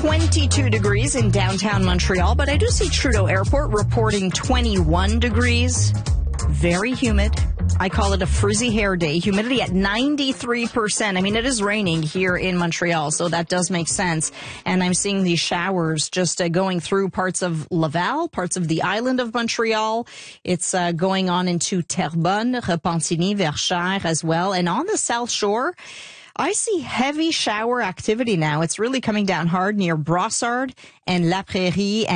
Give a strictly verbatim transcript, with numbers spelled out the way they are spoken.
twenty-two degrees in downtown Montreal, but I do see Trudeau Airport reporting twenty-one degrees. Very humid. I call it a frizzy hair day. Humidity at ninety-three percent. I mean, it is raining here in Montreal, so that does make sense. And I'm seeing these showers just uh, going through parts of Laval, parts of the island of Montreal. It's uh, going on into Terrebonne, Repentigny, Verchères as well. And on the South Shore, I see heavy shower activity now. It's really coming down hard near Brossard and La Prairie.